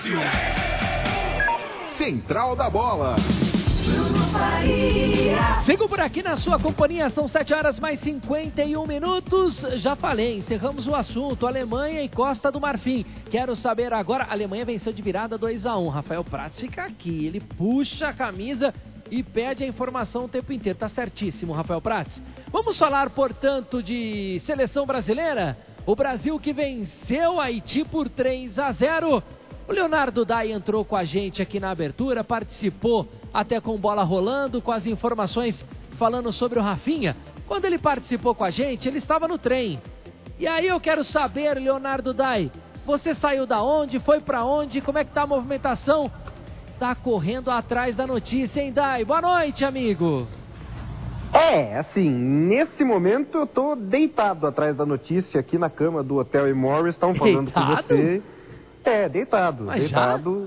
Central da Bola. Sigo por aqui na sua companhia, são 7 horas mais 51 minutos. Já falei, encerramos o assunto, Alemanha e Costa do Marfim. Quero saber agora, a Alemanha venceu de virada 2-1. Rafael Prats fica aqui, ele puxa a camisa e pede a informação o tempo inteiro. Tá certíssimo, Rafael Prats. Vamos falar, portanto, de seleção brasileira? O Brasil que venceu a Haiti por 3-0. O Leonardo Dai entrou com a gente aqui na abertura, participou até com bola rolando, com as informações falando sobre o Rafinha. Quando ele participou com a gente, ele estava no trem. E aí eu quero saber, Leonardo Dai, você saiu da onde, foi pra onde, como é que tá a movimentação? Tá correndo atrás da notícia, hein, Dai? Boa noite, amigo. Assim, nesse momento eu tô deitado atrás da notícia aqui na cama do Hotel Morris, estão falando com você. Deitado. Mas deitado.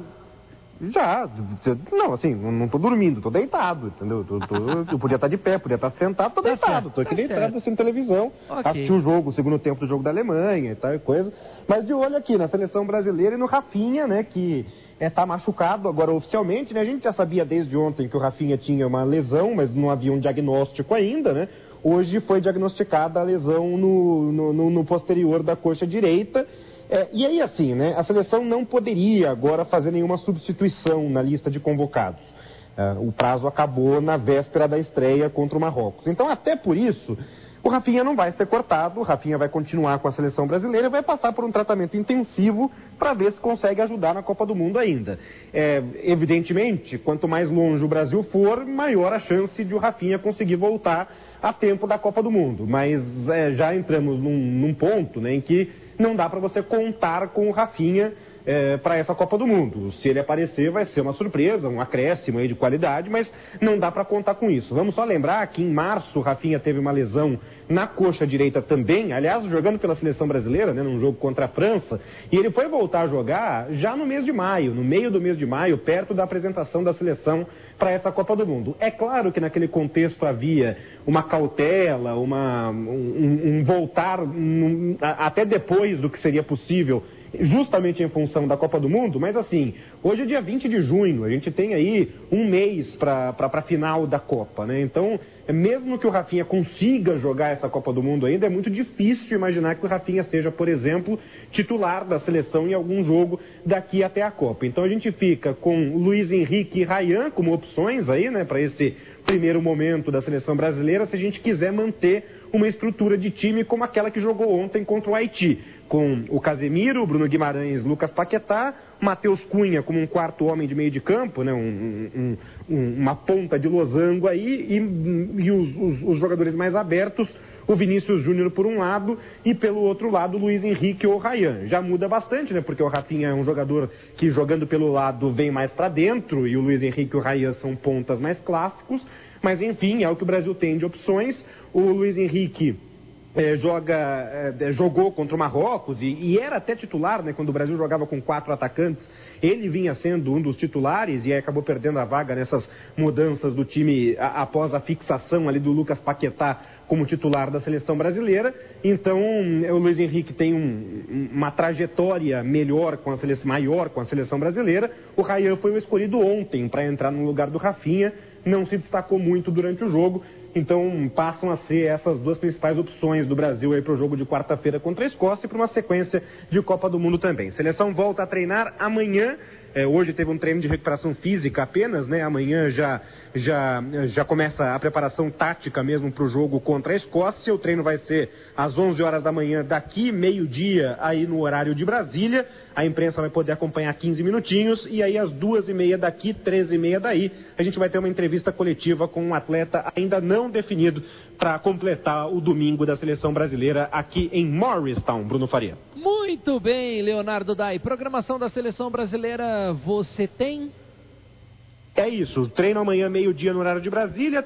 Já? Não, assim, não tô dormindo, tô deitado, entendeu? Eu podia estar de pé, podia estar sentado, tô deitado. Tô aqui deitado assistindo televisão, assisti o jogo, o segundo tempo do jogo da Alemanha e tal e coisa. Mas de olho aqui na seleção brasileira e no Rafinha, né, que tá machucado agora oficialmente, né? A gente já sabia desde ontem que o Rafinha tinha uma lesão, mas não havia um diagnóstico ainda, né? Hoje foi diagnosticada a lesão no posterior da coxa direita. E aí, assim, né, a seleção não poderia agora fazer nenhuma substituição na lista de convocados. O prazo acabou na véspera da estreia contra o Marrocos. Então, até por isso, o Rafinha não vai ser cortado, o Rafinha vai continuar com a seleção brasileira e vai passar por um tratamento intensivo para ver se consegue ajudar na Copa do Mundo ainda. Evidentemente, quanto mais longe o Brasil for, maior a chance de o Rafinha conseguir voltar a tempo da Copa do Mundo. Mas já entramos num ponto, né, em que não dá para você contar com o Rafinha para essa Copa do Mundo. Se ele aparecer, vai ser uma surpresa, um acréscimo aí de qualidade, mas não dá para contar com isso. Vamos só lembrar que em março o Rafinha teve uma lesão na coxa direita também, aliás, jogando pela seleção brasileira, né, num jogo contra a França, e ele foi voltar a jogar já no mês de maio, no meio do mês de maio, perto da apresentação da seleção para essa Copa do Mundo. É claro que naquele contexto havia uma cautela, um voltar até depois do que seria possível, justamente em função da Copa do Mundo, mas assim, hoje é dia 20 de junho, a gente tem aí um mês para a final da Copa, né? Então, mesmo que o Rafinha consiga jogar essa Copa do Mundo ainda, é muito difícil imaginar que o Rafinha seja, por exemplo, titular da seleção em algum jogo daqui até a Copa. Então a gente fica com Luiz Henrique e Ryan como opções aí, né, para esse primeiro momento da seleção brasileira, se a gente quiser manter uma estrutura de time como aquela que jogou ontem contra o Haiti, com o Casemiro, Bruno Guimarães, Lucas Paquetá, Matheus Cunha como um quarto homem de meio de campo, né, uma ponta de losango aí, e os jogadores mais abertos, o Vinícius Júnior por um lado e pelo outro lado o Luiz Henrique ou o Ryan. Já muda bastante, né? Porque o Rafinha é um jogador que jogando pelo lado vem mais para dentro e o Luiz Henrique e o Ryan são pontas mais clássicos. Mas enfim, é o que o Brasil tem de opções. O Luiz Henrique jogou contra o Marrocos e era até titular, né? Quando o Brasil jogava com 4 atacantes, ele vinha sendo um dos titulares e aí acabou perdendo a vaga nessas mudanças do time após a fixação ali do Lucas Paquetá como titular da seleção brasileira. Então, o Luiz Henrique tem uma trajetória melhor maior com a seleção brasileira. O Ryan foi o escolhido ontem para entrar no lugar do Rafinha, não se destacou muito durante o jogo. Então passam a ser essas duas principais opções do Brasil aí para o jogo de quarta-feira contra a Escócia e para uma sequência de Copa do Mundo também. Seleção volta a treinar amanhã. Hoje teve um treino de recuperação física apenas, né? Amanhã já começa a preparação tática mesmo para o jogo contra a Escócia. O treino vai ser às 11 horas da manhã daqui, meio-dia aí no horário de Brasília. A imprensa vai poder acompanhar 15 minutinhos e aí às 2h30 daqui, 13h30 daí, a gente vai ter uma entrevista coletiva com um atleta ainda não definido para completar o domingo da seleção brasileira aqui em Morristown, Bruno Faria. Muito bem, Leonardo Dai. Programação da seleção brasileira você tem? É isso, treino amanhã meio-dia no horário de Brasília.